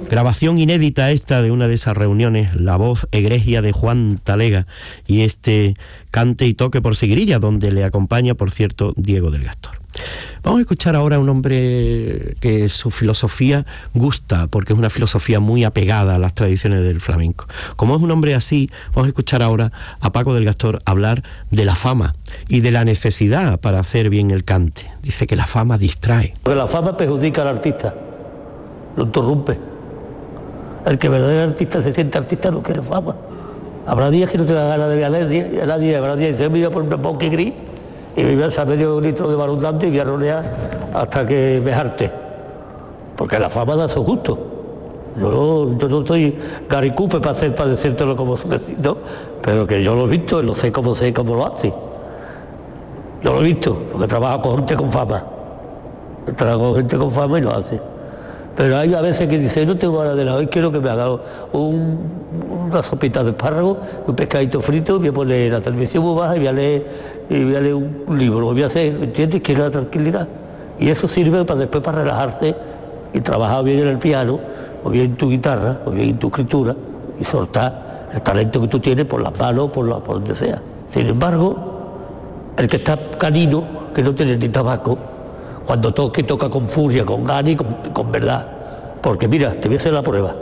Grabación inédita esta de una de esas reuniones, la voz egregia de Juan Talega y este cante y toque por Seguirilla, donde le acompaña, por cierto, Diego del Gastor. Vamos a escuchar ahora a un hombre que su filosofía gusta, porque es una filosofía muy apegada a las tradiciones del flamenco. Como es un hombre así, vamos a escuchar ahora a Paco del Gastor hablar de la fama y de la necesidad para hacer bien el cante. Dice que la fama distrae. Porque la fama perjudica al artista, lo interrumpe. El que verdaderamente artista se siente artista no quiere fama. Habrá días que no te da ganas de ver a nadie, habrá días que se me iba por un bosque gris y me iba a echar medio litro de barundante y voy a ronear hasta que me jarte. Porque la fama da su gusto. Yo no soy garicupe para decírtelo como ¿no? Pero que yo lo he visto y lo sé cómo lo hace. Yo lo he visto, porque trabajo con gente con fama. Trabajo con gente con fama y lo hace. Pero hay a veces que dice, no tengo ganas de nada, hoy quiero que me haga una sopita de espárrago, un pescadito frito, voy a poner la televisión muy baja y voy a leer un libro, lo voy a hacer, ¿entiendes? Quiero la tranquilidad. Y eso sirve para después para relajarse y trabajar bien en el piano, o bien en tu guitarra, o bien en tu escritura, y soltar el talento que tú tienes por las manos, por donde sea. Sin embargo, el que está canino, que no tiene ni tabaco, cuando toca con furia, con ganas y con verdad. Porque mira, te voy a hacer la prueba.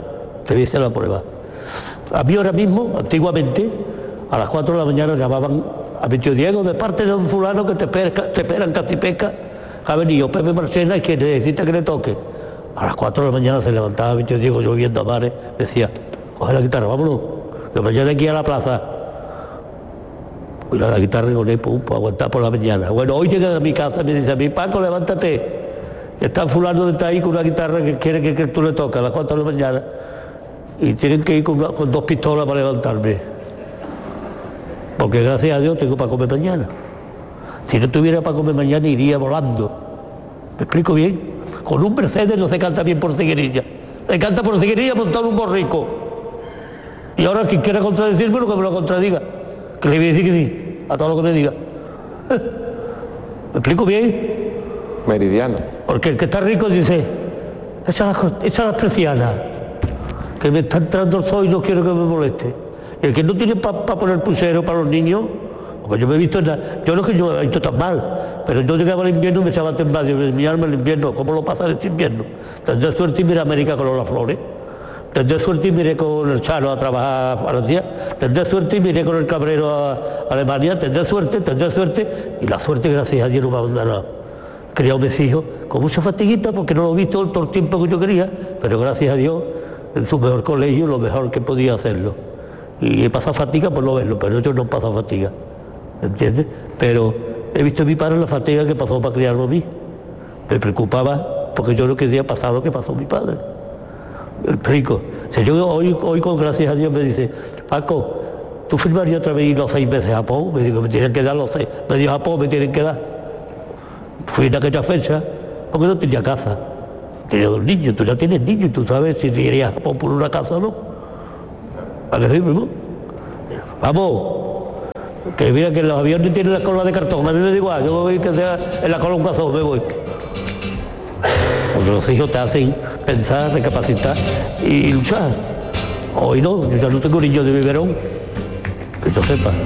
A mí ahora mismo, antiguamente, a las 4 de la mañana llamaban a mi tío Diego, de parte de un fulano que te espera en Catipeca, ha venido Pepe Marchena y que necesita que le toque. A las 4 de la mañana se levantaba mi tío Diego lloviendo a mares, decía, coge la guitarra, vámonos, de mañana aquí a la plaza. Y la guitarra con él, para aguantar por la mañana. Bueno, hoy llega a mi casa y me dice a mí, Paco, levántate. Está fulano de ahí con una guitarra que quiere que tú le toques a las 4 de la mañana. Y tienen que ir con 2 pistolas para levantarme. Porque gracias a Dios tengo para comer mañana. Si no tuviera para comer mañana iría volando. ¿Me explico bien? Con un Mercedes no se canta bien por Seguirilla. Se canta por Seguirilla montado un borrico. Y ahora quien quiera contradecirme, que me lo contradiga. Que le voy a decir que sí, a todo lo que me diga. ¿Me explico bien? Meridiano. Porque el que está rico dice, echa las persianas, que me está entrando el sol y no quiero que me moleste. Y el que no tiene para poner puchero para los niños, porque yo me he visto, yo no es que yo he hecho tan mal, pero yo llegaba al invierno y me echaba a temblar, yo mi alma el invierno, ¿cómo lo pasa este invierno? Tendré suerte y mira América con las flores. Tendré suerte y miré con el Chano a trabajar a los días, tendré suerte y miré con el Cabrero a Alemania, tendré suerte, y la suerte gracias a Dios no me ha abandonado. Criado mis hijos con mucha fatiguita porque no lo he visto todo el tiempo que yo quería, pero gracias a Dios en su mejor colegio, lo mejor que podía hacerlo. Y he pasado fatiga por no verlo, pero ellos no han pasado fatiga, ¿entiendes? Pero he visto a mi padre la fatiga que pasó para criarlo a mí. Me preocupaba porque yo no quería pasar lo que pasó a mi padre. El rico. Si yo hoy con gracias a Dios me dice, Paco, ¿tú firmarías otra vez los 6 meses a Japón? Me digo, me tienen que dar los 6. Me dijo, Japón me tienen que dar. Fui en aquella fecha porque no tenía casa. Tenía 2 niños, tú ya tienes niños, tú sabes si irías a Japón por una casa o no. ¿Para qué decirme, no? Vamos, que mira que los aviones tienen la cola de cartón, a mí me da igual, yo voy que sea en la cola un cazón, me voy. Porque los hijos te hacen pensar, recapacitar y luchar. Hoy no, yo ya no tengo niños de biberón, que yo sepa.